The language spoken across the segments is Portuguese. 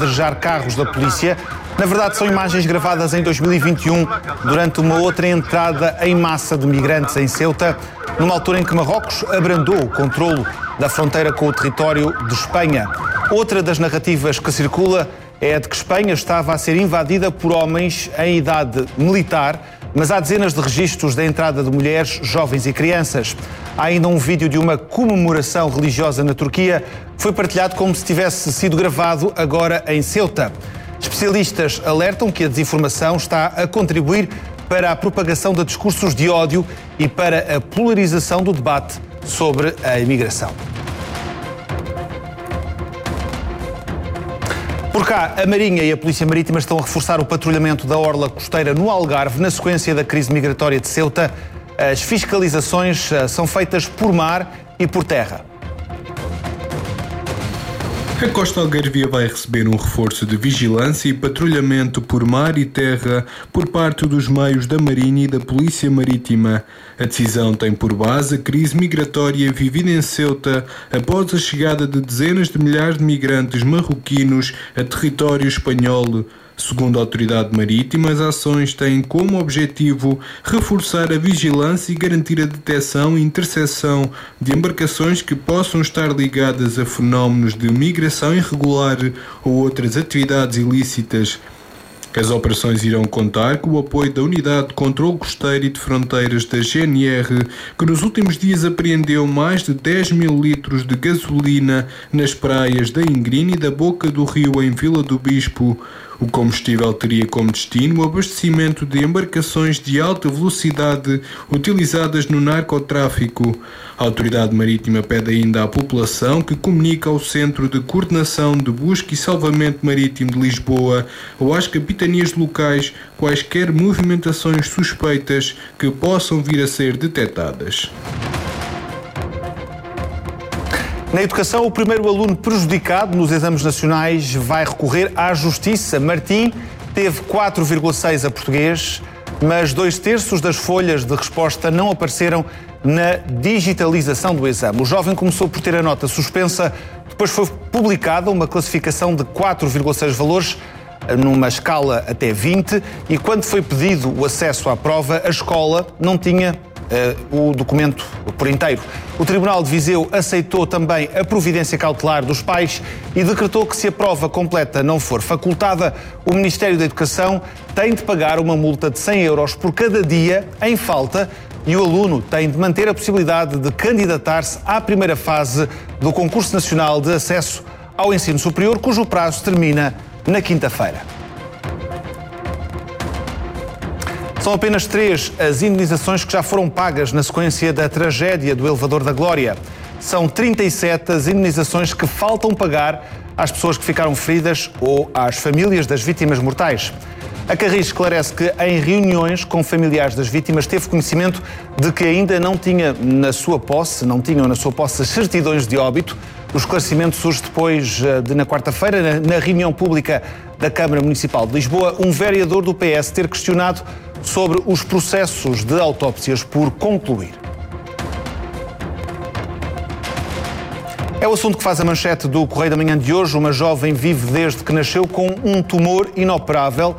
apedrejar carros da polícia. Na verdade, são imagens gravadas em 2021, durante uma outra entrada em massa de migrantes em Ceuta, numa altura em que Marrocos abrandou o controlo da fronteira com o território de Espanha. Outra das narrativas que circula é a de que Espanha estava a ser invadida por homens em idade militar, mas há dezenas de registros da entrada de mulheres, jovens e crianças. Há ainda um vídeo de uma comemoração religiosa na Turquia que foi partilhado como se tivesse sido gravado agora em Ceuta. Especialistas alertam que a desinformação está a contribuir para a propagação de discursos de ódio e para a polarização do debate sobre a imigração. Por cá, a Marinha e a Polícia Marítima estão a reforçar o patrulhamento da orla costeira no Algarve, na sequência da crise migratória de Ceuta. As fiscalizações são feitas por mar e por terra. A costa algarvia vai receber um reforço de vigilância e patrulhamento por mar e terra por parte dos meios da Marinha e da Polícia Marítima. A decisão tem por base a crise migratória vivida em Ceuta após a chegada de dezenas de milhares de migrantes marroquinos a território espanhol. Segundo a autoridade marítima, as ações têm como objetivo reforçar a vigilância e garantir a detecção e interseção de embarcações que possam estar ligadas a fenómenos de migração irregular ou outras atividades ilícitas. As operações irão contar com o apoio da Unidade de Controlo Costeiro e de Fronteiras da GNR, que nos últimos dias apreendeu mais de 10 mil litros de gasolina nas praias da Ingrina e da Boca do Rio, em Vila do Bispo. O combustível teria como destino o abastecimento de embarcações de alta velocidade utilizadas no narcotráfico. A Autoridade Marítima pede ainda à população que comunique ao Centro de Coordenação de Busca e Salvamento Marítimo de Lisboa ou às capitanias locais quaisquer movimentações suspeitas que possam vir a ser detectadas. Na educação, o primeiro aluno prejudicado nos exames nacionais vai recorrer à Justiça. Martim teve 4,6 a português, mas 2/3 das folhas de resposta não apareceram na digitalização do exame. O jovem começou por ter a nota suspensa, depois foi publicada uma classificação de 4,6 valores, numa escala até 20, e quando foi pedido o acesso à prova, a escola não tinha o documento por inteiro. O Tribunal de Viseu aceitou também a providência cautelar dos pais e decretou que, se a prova completa não for facultada, o Ministério da Educação tem de pagar uma multa de 100 euros por cada dia em falta e o aluno tem de manter a possibilidade de candidatar-se à primeira fase do Concurso Nacional de Acesso ao Ensino Superior, cujo prazo termina na quinta-feira. São apenas 3 as indenizações que já foram pagas na sequência da tragédia do Elevador da Glória. São 37 as indenizações que faltam pagar às pessoas que ficaram feridas ou às famílias das vítimas mortais. A Carris esclarece que, em reuniões com familiares das vítimas, teve conhecimento de que ainda não tinham na sua posse as certidões de óbito. O esclarecimento surge depois de, na quarta-feira, na reunião pública da Câmara Municipal de Lisboa, um vereador do PS ter questionado sobre os processos de autópsias por concluir. É o assunto que faz a manchete do Correio da Manhã de hoje. Uma jovem vive desde que nasceu com um tumor inoperável.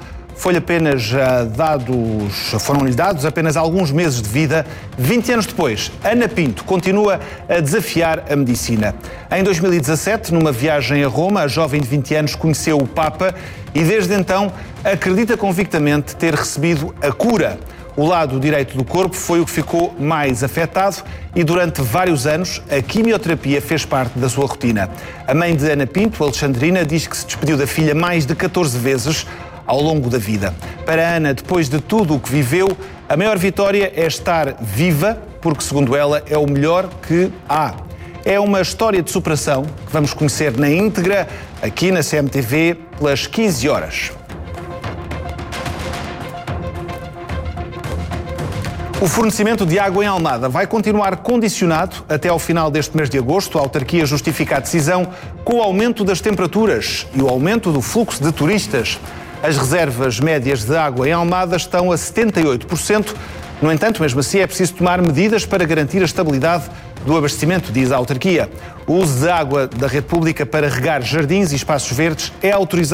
Foram-lhe dados apenas alguns meses de vida. 20 anos depois, Ana Pinto continua a desafiar a medicina. Em 2017, numa viagem a Roma, a jovem de 20 anos conheceu o Papa e desde então acredita convictamente ter recebido a cura. O lado direito do corpo foi o que ficou mais afetado e durante vários anos a quimioterapia fez parte da sua rotina. A mãe de Ana Pinto, Alexandrina, diz que se despediu da filha mais de 14 vezes ao longo da vida. Para Ana, depois de tudo o que viveu, a maior vitória é estar viva, porque, segundo ela, é o melhor que há. É uma história de superação que vamos conhecer na íntegra aqui na CMTV pelas 15 horas. O fornecimento de água em Almada vai continuar condicionado até ao final deste mês de agosto. A autarquia justifica a decisão com o aumento das temperaturas e o aumento do fluxo de turistas. As reservas médias de água em Almada estão a 78%. No entanto, mesmo assim, é preciso tomar medidas para garantir a estabilidade do abastecimento, diz a autarquia. O uso de água da rede pública para regar jardins e espaços verdes é autorizado